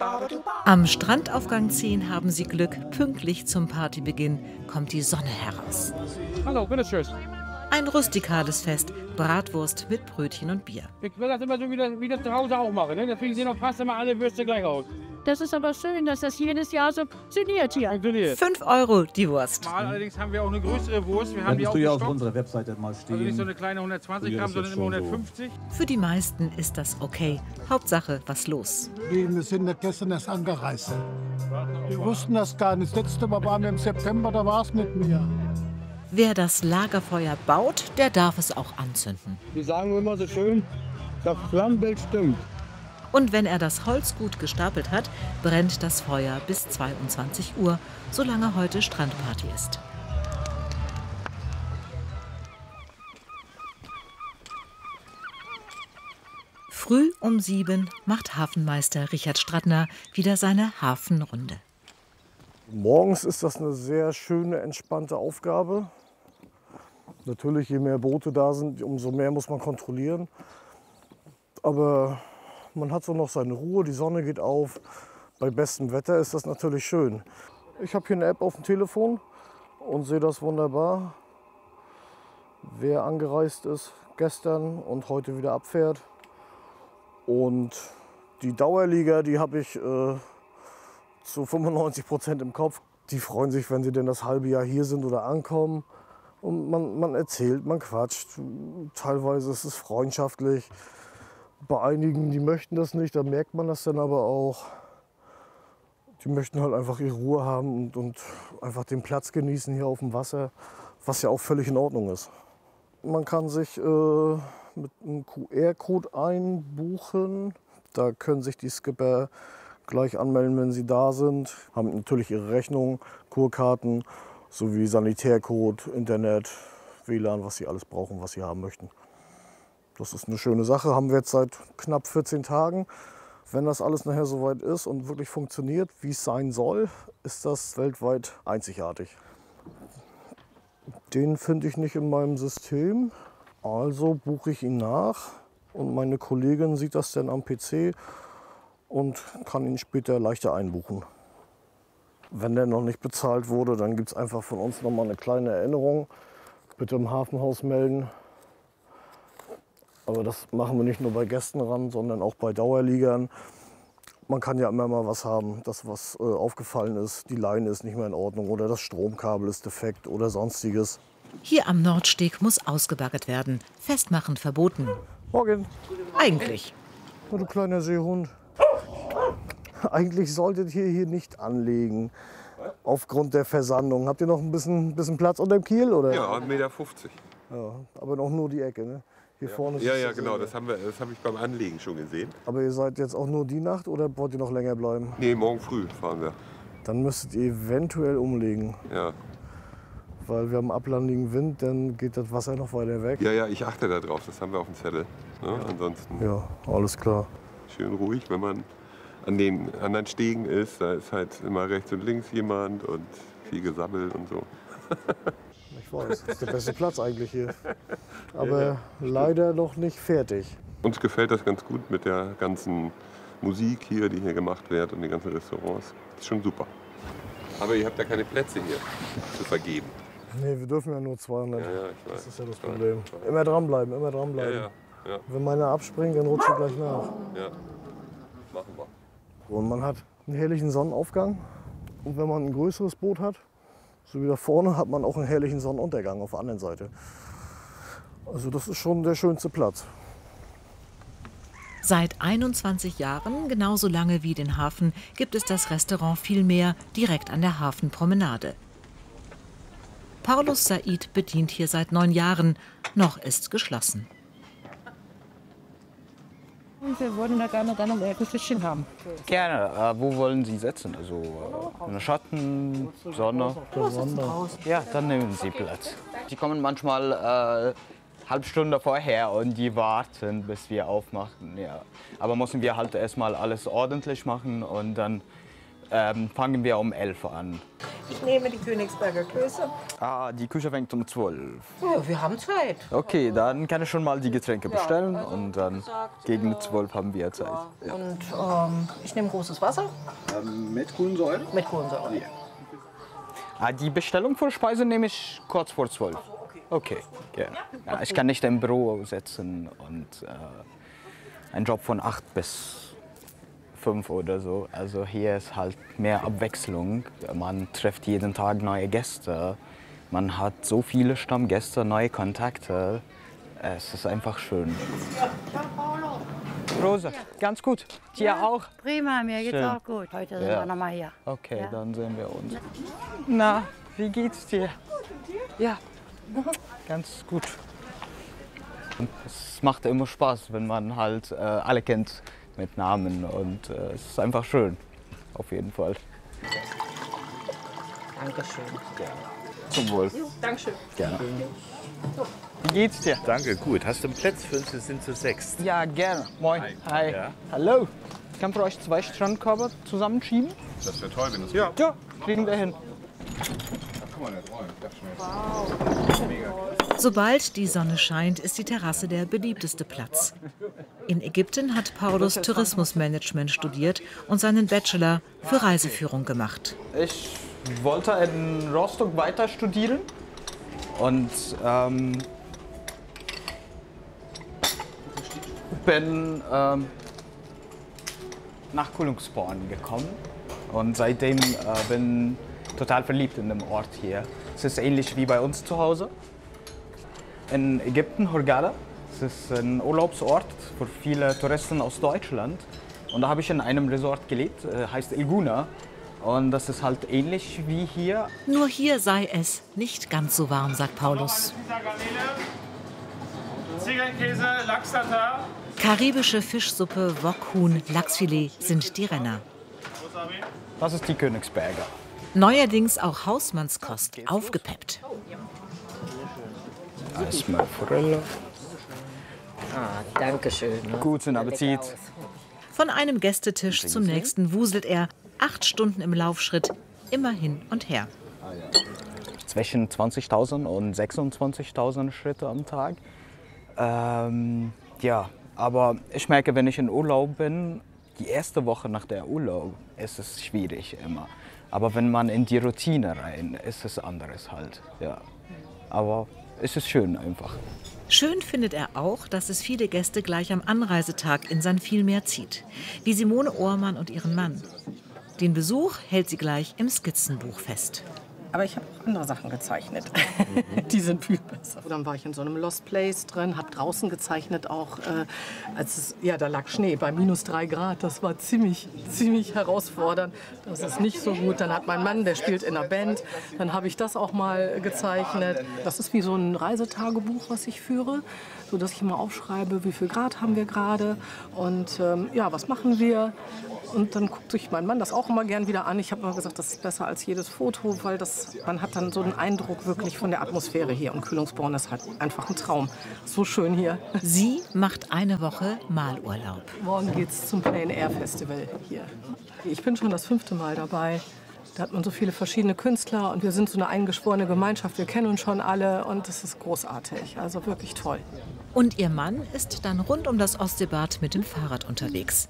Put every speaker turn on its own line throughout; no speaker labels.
Am Strandaufgang 10 haben sie Glück. Pünktlich zum Partybeginn kommt die Sonne heraus.
Hallo, bitteschön.
Ein rustikales Fest, Bratwurst mit Brötchen und Bier.
Ich will das immer so wie das zu Hause auch machen. Ne? Deswegen sehen auch fast immer alle Würste gleich aus.
Das ist aber schön, dass das jedes Jahr so funktioniert hier.
5 € die Wurst.
Allerdings haben wir auch eine größere Wurst. Wir haben
Dann
die
musst
auch
du ja auf
gestockt.
unserer Webseite mal stehen.
Also nicht so eine kleine 120 Gramm, sondern immer 150.
Für die meisten ist das okay. Hauptsache, was los.
Wir sind ja gestern erst angereist. Wir wussten das gar nicht. Das letzte Mal waren wir im September, da war es mit mir.
Wer das Lagerfeuer baut, der darf es auch anzünden.
Die sagen immer so schön, das Flammenbild stimmt.
Und wenn er das Holz gut gestapelt hat, brennt das Feuer bis 22 Uhr, solange heute Strandparty ist. Früh um 7 macht Hafenmeister Richard Strattner wieder seine Hafenrunde.
Morgens ist das eine sehr schöne, entspannte Aufgabe. Natürlich, je mehr Boote da sind, umso mehr muss man kontrollieren. Aber man hat so noch seine Ruhe, die Sonne geht auf. Bei bestem Wetter ist das natürlich schön. Ich habe hier eine App auf dem Telefon und sehe das wunderbar, wer angereist ist gestern und heute wieder abfährt. Und die Dauerlieger, die habe ich zu 95% im Kopf. Die freuen sich, wenn sie denn das halbe Jahr hier sind oder ankommen. Und man erzählt, man quatscht. Teilweise ist es freundschaftlich. Bei einigen, die möchten das nicht, da merkt man das dann aber auch. Die möchten halt einfach ihre Ruhe haben und einfach den Platz genießen hier auf dem Wasser, was ja auch völlig in Ordnung ist. Man kann sich mit einem QR-Code einbuchen. Da können sich die Skipper gleich anmelden, wenn sie da sind. Haben natürlich ihre Rechnung, Kurkarten sowie Sanitärcode, Internet, WLAN, was sie alles brauchen, was sie haben möchten. Das ist eine schöne Sache, haben wir jetzt seit knapp 14 Tagen. Wenn das alles nachher soweit ist und wirklich funktioniert, wie es sein soll, ist das weltweit einzigartig. Den finde ich nicht in meinem System, also buche ich ihn nach und meine Kollegin sieht das dann am PC und kann ihn später leichter einbuchen. Wenn der noch nicht bezahlt wurde, dann gibt es einfach von uns noch mal eine kleine Erinnerung. Bitte im Hafenhaus melden. Aber das machen wir nicht nur bei Gästen ran, sondern auch bei Dauerliegern. Man kann ja immer mal was haben, das was aufgefallen ist, die Leine ist nicht mehr in Ordnung oder das Stromkabel ist defekt oder sonstiges.
Hier am Nordsteg muss ausgebaggert werden. Festmachen verboten.
Morgen.
Eigentlich.
Na, du kleiner Seehund. Eigentlich solltet ihr hier nicht anlegen, aufgrund der Versandung. Habt ihr noch ein bisschen Platz unter dem Kiel? Oder?
Ja, 1,50 Meter.
Ja, aber noch nur die Ecke, ne? Hier vorne ist
Ja, genau, das habe ich beim Anlegen schon gesehen.
Aber ihr seid jetzt auch nur die Nacht oder wollt ihr noch länger bleiben?
Nee, morgen früh fahren wir.
Dann müsstet ihr eventuell umlegen.
Ja.
Weil wir haben ablandigen Wind, dann geht das Wasser noch weiter weg.
Ja, ich achte da drauf, das haben wir auf dem Zettel. Ne?
Ja.
Ansonsten
Ja, alles klar.
schön ruhig, wenn man an den anderen Stegen ist, da ist halt immer rechts und links jemand und viel Gesammel und so.
Ich weiß, das ist der beste Platz eigentlich hier. Aber leider noch nicht fertig.
Uns gefällt das ganz gut mit der ganzen Musik hier, die hier gemacht wird und die ganzen Restaurants. Das ist schon super. Aber ihr habt ja keine Plätze hier zu vergeben.
Nee, wir dürfen ja nur 200.
Ja, ich weiß.
Das ist ja das Problem. Immer dranbleiben, immer dranbleiben.
Ja.
Wenn meiner abspringt, dann rutscht er gleich nach.
Ja, machen wir.
Und man hat einen herrlichen Sonnenaufgang. Und wenn man ein größeres Boot hat, so wie da vorne, hat man auch einen herrlichen Sonnenuntergang auf der anderen Seite. Also das ist schon der schönste Platz.
Seit 21 Jahren, genauso lange wie den Hafen, gibt es das Restaurant Vielmehr direkt an der Hafenpromenade. Paulus Said bedient hier seit 9 Jahren. Noch ist geschlossen.
Wir würden da gerne dann ein Fischchen haben.
Gerne. Wo wollen Sie setzen? Also in der Schatten, Sonne? Ja, dann nehmen Sie Platz. Die kommen manchmal halbe Stunde vorher und die warten, bis wir aufmachen. Ja. Aber müssen wir halt erstmal alles ordentlich machen und dann fangen wir um 11 Uhr an.
Ich nehme die Königsberger Klöße.
Ah, die Küche fängt um 12.
Ja, wir haben Zeit.
Okay, dann kann ich schon mal die Getränke bestellen und dann gegen 12 haben wir Zeit. Ja.
Und ich nehme großes Wasser.
Mit Kohlensäure?
Mit Kohlensäure.
Ja. Ah, die Bestellung für Speise nehme ich kurz vor 12. Okay, ja. Ja, ich kann nicht im Büro sitzen und einen Job von 8 bis 5 oder so. Also hier ist halt mehr Abwechslung. Man trifft jeden Tag neue Gäste. Man hat so viele Stammgäste, neue Kontakte. Es ist einfach schön. Rosa, ganz gut. Dir auch?
Prima, mir geht's
Schön.
auch gut. Heute sind
Ja.
wir noch mal hier.
Okay,
Ja.
dann sehen wir uns. Na, wie geht's dir? Ja, ganz gut. Und es macht immer Spaß, wenn man halt alle kennt mit Namen und es ist einfach schön, auf jeden Fall.
Dankeschön.
Zum Wohl.
Dankeschön.
Gerne. Wie geht's dir?
Danke, gut. Hast du einen Platz für uns? Wir sind zu 6.
Ja, gerne. Moin. Hi.
Ja.
Hallo. Ich kann für euch 2 Strandkörbe zusammenschieben.
Das wäre toll, wenn das
Ja.
Ja, kriegen wir hin.
Sobald die Sonne scheint, ist die Terrasse der beliebteste Platz. In Ägypten hat Paulus Tourismusmanagement studiert und seinen Bachelor für Reiseführung gemacht.
Ich wollte in Rostock weiter studieren und bin nach Köln-Sporn gekommen und seitdem bin total verliebt in dem Ort hier. Es ist ähnlich wie bei uns zu Hause. In Ägypten, Hurghada. Es ist ein Urlaubsort für viele Touristen aus Deutschland. Und da habe ich in einem Resort gelebt, heißt El Guna. Und das ist halt ähnlich wie hier.
Nur hier sei es nicht ganz so warm, sagt Paulus.
Ziegenkäse, Lachs-Tatar.
Karibische Fischsuppe, Wokhuhn, Lachsfilet sind die Renner.
Das ist die Königsberger.
Neuerdings auch Hausmannskost, aufgepeppt.
Erstmal Forelle.
Dankeschön.
Guten Appetit.
Von einem Gästetisch zum nächsten wuselt er 8 Stunden im Laufschritt, immer hin und her.
Zwischen 20.000 und 26.000 Schritte am Tag. Ja, aber ich merke, wenn ich in Urlaub bin, die erste Woche nach der Urlaub ist es schwierig immer. Aber wenn man in die Routine rein, ist es anderes halt. Ja. Aber es ist schön einfach.
Schön findet er auch, dass es viele Gäste gleich am Anreisetag in sein Vielmehr zieht. Wie Simone Ohrmann und ihren Mann. Den Besuch hält sie gleich im Skizzenbuch fest.
Aber ich habe auch andere Sachen gezeichnet. Die sind viel besser. Dann war ich in so einem Lost Place drin, habe draußen gezeichnet auch. Da lag Schnee bei -3 Grad. Das war ziemlich herausfordernd. Das ist nicht so gut. Dann hat mein Mann, der spielt in einer Band. Dann habe ich das auch mal gezeichnet. Das ist wie so ein Reisetagebuch, was ich führe. So dass ich immer aufschreibe, wie viel Grad haben wir gerade und was machen wir. Und dann guckt sich mein Mann das auch immer gern wieder an. Ich habe immer gesagt, das ist besser als jedes Foto, weil man hat dann so einen Eindruck wirklich von der Atmosphäre hier. Und Kühlungsborn ist halt einfach ein Traum. So schön hier.
Sie macht eine Woche Malurlaub.
Morgen geht's zum Plein Air Festival hier. Ich bin schon das 5. Mal dabei. Da hat man so viele verschiedene Künstler und wir sind so eine eingeschworene Gemeinschaft. Wir kennen uns schon alle und das ist großartig. Also wirklich toll.
Und ihr Mann ist dann rund um das Ostseebad mit dem Fahrrad unterwegs.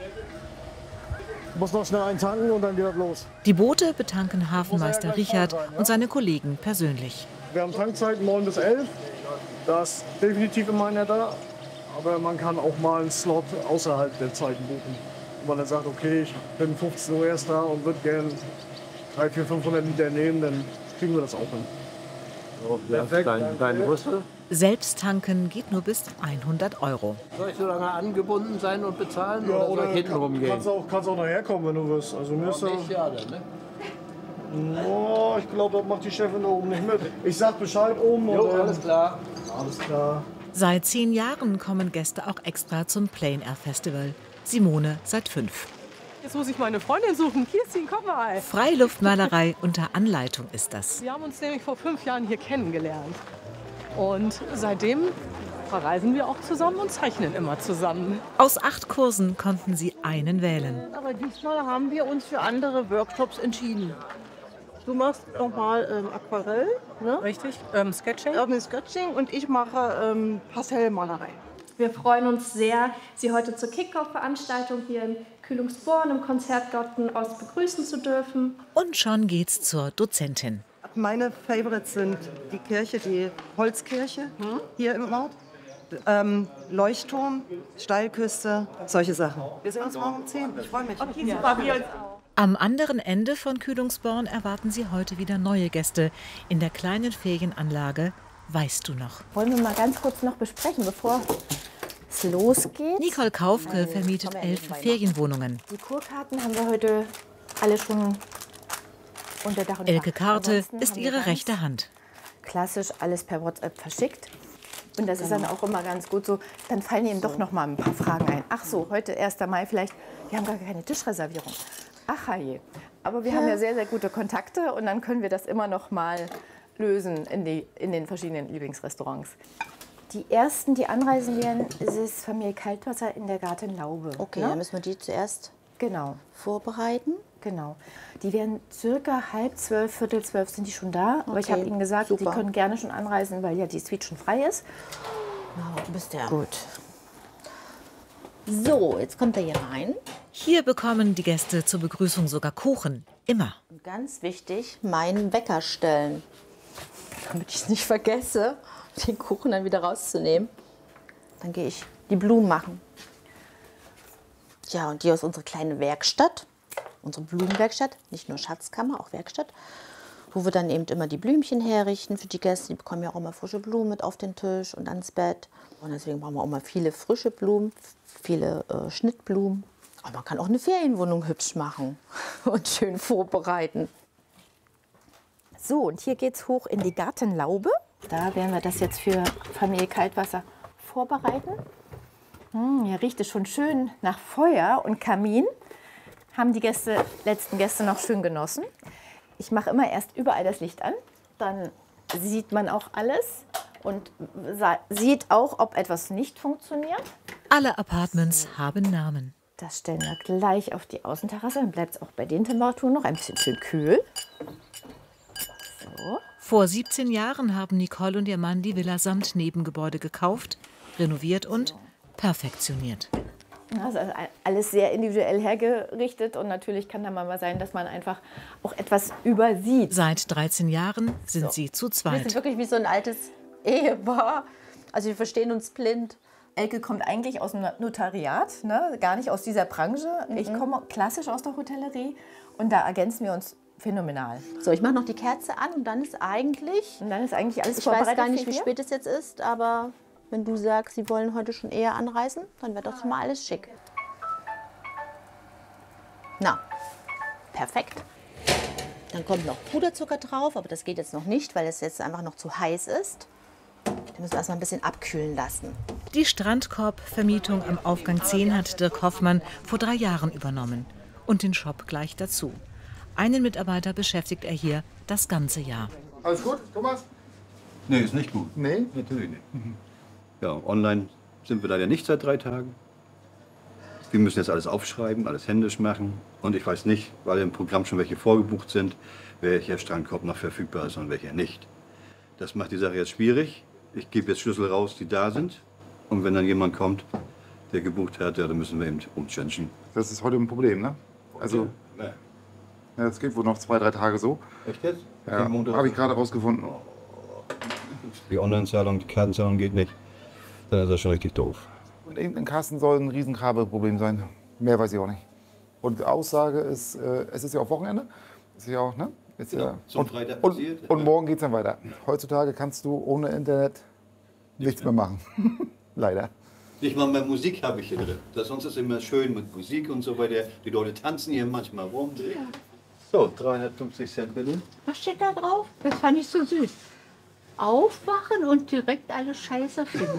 Ich muss noch schnell eintanken und dann geht das los.
Die Boote betanken Hafenmeister Richard und seine Kollegen persönlich.
Wir haben Tankzeiten 9 bis 11. Da ist definitiv immer einer da. Aber man kann auch mal einen Slot außerhalb der Zeiten buchen. Wenn man dann sagt, okay, ich bin 15 Uhr erst da und würde gerne 300, 400, 500 Liter nehmen, dann kriegen wir das auch hin.
So, perfekt. Deine Rüste.
Selbst tanken geht nur bis 100 €.
Soll ich so lange angebunden sein und bezahlen
Ja,
oder soll ich hinten rumgehen?
kannst auch nachher kommen, wenn du willst. Also mir ist
Nicht, ja, dann, ne?
Oh, ich glaube, das macht die Chefin da oben nicht mit. Ich sag Bescheid oben.
Jo,
und,
alles klar.
Alles klar.
Seit 10 Jahren kommen Gäste auch extra zum Plein Air Festival. Simone seit 5.
Jetzt muss ich meine Freundin suchen. Kirstin, komm mal.
Freiluftmalerei unter Anleitung ist das.
Wir haben uns nämlich vor 5 Jahren hier kennengelernt. Und seitdem verreisen wir auch zusammen und zeichnen immer zusammen.
Aus 8 Kursen konnten sie einen wählen.
Aber diesmal haben wir uns für andere Workshops entschieden.
Du machst nochmal Aquarell, ne?
Richtig, Sketching.
Sketching und ich mache Pastellmalerei.
Wir freuen uns sehr, Sie heute zur Kick-Off-Veranstaltung hier in Kühlungsborn im Konzertgarten Ost begrüßen zu dürfen.
Und schon geht's zur Dozentin.
Meine Favorites sind die Kirche, die Holzkirche hier im Ort, Leuchtturm, Steilküste, solche Sachen. Wir sehen uns morgen um 10. Ich freue mich. Okay, super, wir uns auch.
Am anderen Ende von Kühlungsborn erwarten Sie heute wieder neue Gäste in der kleinen Ferienanlage Weißt du noch?
Wollen wir mal ganz kurz noch besprechen, bevor es losgeht?
Nicole Kaufke vermietet 11 Ferienwohnungen.
Die Kurkarten haben wir heute alle schon unter Dach und Fach.
Elke Karte
Ansonsten
ist
haben wir
ihre rechte Hand.
Klassisch alles per WhatsApp verschickt. Und das ist dann auch immer ganz gut so. Dann fallen Ihnen doch noch mal ein paar Fragen ein. Ach so, heute 1. Mai vielleicht. Wir haben gar keine Tischreservierung. Ach je. Aber wir haben ja sehr, sehr gute Kontakte und dann können wir das immer noch mal lösen in den verschiedenen Lieblingsrestaurants. Die ersten, die anreisen werden, ist Familie Kaltwasser in der Gartenlaube.
Okay,
ne?
dann müssen wir die zuerst vorbereiten.
Genau. Die werden circa 11:30, 11:45 sind die schon da. Aber ich
Okay,
habe ihnen gesagt,
super.
die können gerne schon anreisen, weil ja die Suite schon frei ist.
Du bist ja. Gut. So, jetzt kommt er hier rein.
Hier bekommen die Gäste zur Begrüßung sogar Kuchen. Immer.
Und ganz wichtig, meinen Wecker stellen. Damit ich es nicht vergesse, den Kuchen dann wieder rauszunehmen. Dann gehe ich die Blumen machen. Ja, und die aus unserer kleinen Werkstatt, unsere Blumenwerkstatt, nicht nur Schatzkammer, auch Werkstatt, wo wir dann eben immer die Blümchen herrichten für die Gäste. Die bekommen ja auch immer frische Blumen mit auf den Tisch und ans Bett. Und deswegen brauchen wir auch mal viele frische Blumen, viele Schnittblumen. Aber man kann auch eine Ferienwohnung hübsch machen und schön vorbereiten.
So, und hier geht es hoch in die Gartenlaube. Da werden wir das jetzt für Familie Kaltwasser vorbereiten. Hier riecht es schon schön nach Feuer und Kamin. Haben die letzten Gäste noch schön genossen. Ich mache immer erst überall das Licht an. Dann sieht man auch alles und sieht auch, ob etwas nicht funktioniert.
Alle Apartments haben Namen.
Das stellen wir gleich auf die Außenterrasse. Dann bleibt es auch bei den Temperaturen noch ein bisschen schön kühl. So.
Vor 17 Jahren haben Nicole und ihr Mann die Villa samt Nebengebäude gekauft, renoviert und perfektioniert.
Also alles sehr individuell hergerichtet und natürlich kann da mal sein, dass man einfach auch etwas übersieht.
Seit 13 Jahren sind sie zu
Wir
zweit.
sind wirklich wie so ein altes Ehepaar. Also wir verstehen uns blind.
Elke kommt eigentlich aus dem Notariat, ne? Gar nicht aus dieser Branche. Ich komme klassisch aus der Hotellerie und da ergänzen wir uns phänomenal.
So, ich mache noch die Kerze an und dann ist eigentlich
alles
ich
vorbereitet.
weiß gar nicht,
für
wie
hier?
spät es jetzt ist, aber wenn du sagst, sie wollen heute schon eher anreisen, dann wird doch schon mal alles schick. Na, perfekt. Dann kommt noch Puderzucker drauf, aber das geht jetzt noch nicht, weil es jetzt einfach noch zu heiß ist. Den müssen wir erstmal ein bisschen abkühlen lassen.
Die Strandkorb-Vermietung am Aufgang 10 hat Dirk Hoffmann vor 3 Jahren übernommen. Und den Shop gleich dazu. Einen Mitarbeiter beschäftigt er hier das ganze Jahr.
Alles gut, Thomas?
Nee, ist nicht gut.
Nee?
Natürlich nicht. Ja, online sind wir leider nicht seit 3 Tagen. Wir müssen jetzt alles aufschreiben, alles händisch machen. Und ich weiß nicht, weil im Programm schon welche vorgebucht sind, welcher Strandkorb noch verfügbar ist und welcher nicht. Das macht die Sache jetzt schwierig. Ich gebe jetzt Schlüssel raus, die da sind. Und wenn dann jemand kommt, der gebucht hat, ja, dann müssen wir eben umchangen.
Das ist heute ein Problem, ne? Also,
ja.
Ja, das geht wohl noch 2, 3 Tage so.
Echt jetzt?
Ja, habe ich gerade rausgefunden.
Die Online-Zahlung, die Kartenzahlung geht nicht. Dann ist das schon richtig doof.
Und irgendein Kasten soll ein Riesenkabelproblem sein. Mehr weiß ich auch nicht. Und die Aussage ist, es ist ja auch Wochenende. Ist ja auch, ne? Jetzt,
Genau, zum Freitag passiert.
Und morgen geht es dann weiter. Heutzutage kannst du ohne Internet nichts mehr machen. Leider.
Nicht mal mehr Musik habe ich hier drin. Sonst ist es immer schön mit Musik und so weiter. Die Leute tanzen hier manchmal rum.
Ja.
So, 350 Cent bitte.
Was steht da drauf? Das fand ich so süß. Aufwachen und direkt alle Scheiße finden.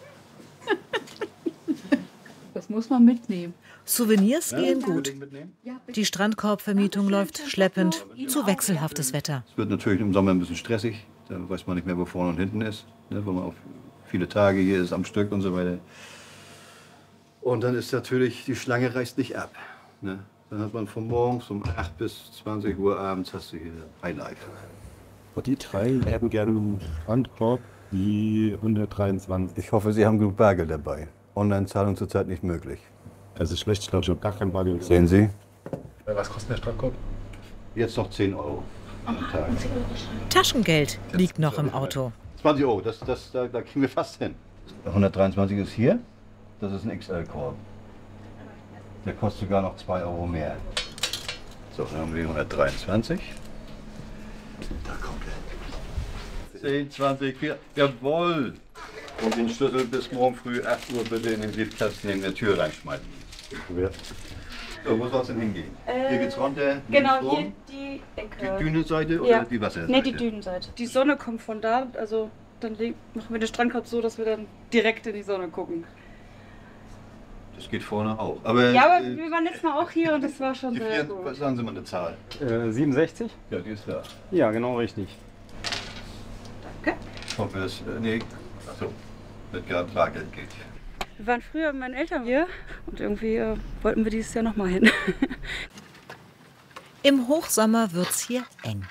Das muss man mitnehmen.
Souvenirs gehen gut.
Ja,
Die Strandkorbvermietung läuft schleppend zu wechselhaftes Wetter.
Es wird natürlich im Sommer ein bisschen stressig. Da weiß man nicht mehr, wo vorne und hinten ist. Ne, wenn man auf viele Tage hier ist am Stück und so weiter. Und dann ist natürlich, die Schlange reißt nicht ab. Ne? Dann hat man von morgens um 8 bis 20 Uhr abends hast du hier Highlife.
Und die 3 hätten gerne einen Strandkorb wie 123.
Ich hoffe, Sie haben genug Bargeld dabei. Online-Zahlung zurzeit nicht möglich.
Es ist schlecht, ich glaube, ich habe gar kein Bargeld.
Sehen Sie?
Was kostet der Strandkorb?
Jetzt noch 10 Euro am Tag.
Taschengeld liegt noch im Auto.
20 Euro, da kriegen wir fast hin. 123 ist hier, das ist ein XL-Korb. Der kostet sogar noch 2 Euro mehr. So, dann haben wir 123. Da kommt er. 10, 20, 4, jawohl! Und den Schlüssel bis morgen früh 8 Uhr bitte in den Sitzplatz neben der Tür reinschmeißen. So, wo soll es denn hingehen? Hier geht's runter.
Genau, hier die Ecke.
Die Dünenseite
Ja.
oder die Wasserseite?
Ne, die Dünenseite. Die Sonne kommt von da, also dann machen wir den Strandkorb so, dass wir dann direkt in die Sonne gucken.
Das geht vorne auch. Aber,
Ja, aber wir waren letztes Mal auch hier und das war schon
die
sehr
4,
gut.
was sagen Sie mal eine Zahl?
67?
Ja, die ist da.
Ja, genau richtig.
Ich hoffe, das, nee, achso, wird gerade Bargeld geht.
Wir waren früher mit meinen Eltern hier und irgendwie wollten wir dieses Jahr nochmal hin.
Im Hochsommer wird's hier eng.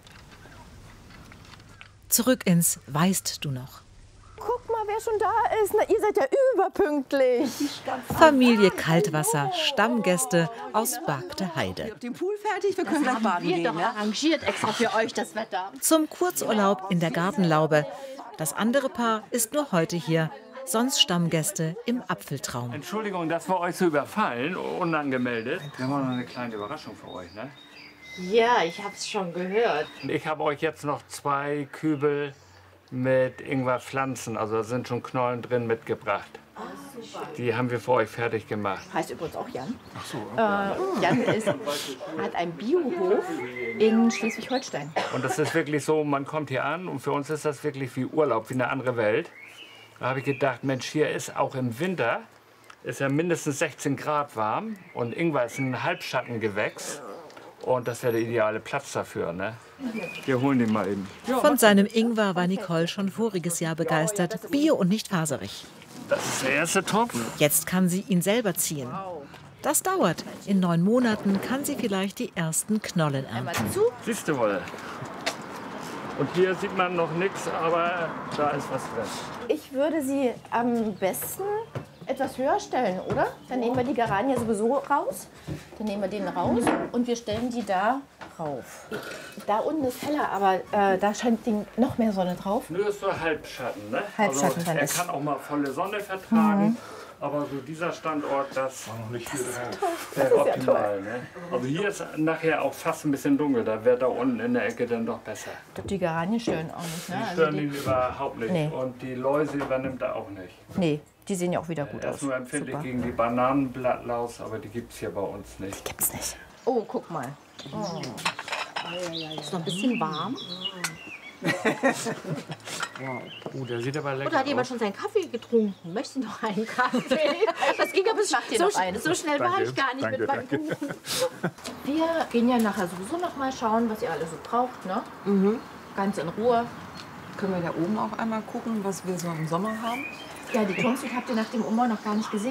Zurück ins Weißt du noch?
Guck mal, wer schon da ist. Na, ihr seid ja überpünktlich.
Familie Kaltwasser, Stammgäste aus Bargte Heide.
Den Pool fertig, wir können gleich baden gehen.
Wir doch arrangiert extra für euch das Wetter.
Zum Kurzurlaub in der Gartenlaube. Das andere Paar ist nur heute hier, sonst Stammgäste im Apfeltraum.
Entschuldigung, dass wir euch so überfallen, unangemeldet. Wir haben auch noch eine kleine Überraschung für euch, ne?
Ja, ich hab's schon gehört.
Ich habe euch jetzt noch 2 Kübel mit Ingwerpflanzen, also da sind schon Knollen drin, mitgebracht. Die haben wir für euch fertig gemacht.
Heißt übrigens auch Jan. Ach so. Jan hat einen Biohof in Schleswig-Holstein.
Und das ist wirklich so, man kommt hier an und für uns ist das wirklich wie Urlaub, wie eine andere Welt. Da habe ich gedacht, Mensch, hier ist auch im Winter, ist ja mindestens 16 Grad warm und Ingwer ist ein Halbschattengewächs. Und das wäre der ideale Platz dafür, ne? Wir holen den mal eben.
Von seinem Ingwer war Nicole schon voriges Jahr begeistert. Bio und nicht faserig.
Das ist der erste Topf.
Jetzt kann sie ihn selber ziehen. Das dauert. In 9 Monaten kann sie vielleicht die ersten Knollen ernten.
Siehst du wohl. Und hier sieht man noch nichts, aber da ist was drin.
Ich würde sie am besten etwas höher stellen, oder? Dann nehmen wir die Geranie sowieso raus. Dann nehmen wir den raus und wir stellen die da rauf. Da unten ist heller, aber da scheint noch mehr Sonne drauf.
Nur ist so Halbschatten, ne?
Halbschatten
also,
dann
er
ist.
kann auch mal volle Sonne vertragen.
Mhm.
Aber so dieser Standort, das wäre
Das ist ja
optimal. Ne? Also hier ist nachher auch fast ein bisschen dunkel. Da wäre da unten in der Ecke dann doch besser.
Die Geranien stören auch nicht, ne?
Die
Also
stören ihn überhaupt nicht.
Nee.
Und die Läuse übernimmt er auch nicht.
Nee, die sehen ja auch wieder gut
Er
aus.
ist nur empfindlich
Super.
gegen die Bananenblattlaus, aber die gibt es hier bei uns nicht.
Gibt's nicht. Oh, guck mal. Oh. Ist noch ein bisschen warm.
Oh, der sieht aber lecker
Oder hat jemand
aus.
schon seinen Kaffee getrunken? Möchtest du noch einen Kaffee? Das ging aber
Mach dir noch einen.
so schnell war ich gar nicht
Danke,
mit meinem
danke.
Kuchen.
Wir gehen ja nachher sowieso noch mal schauen, was ihr alles so braucht, ne? Ganz in Ruhe.
Können wir da oben auch einmal gucken, was wir so im Sommer haben?
Ja, die Turmsuite habt ihr nach dem Umbau noch gar nicht gesehen.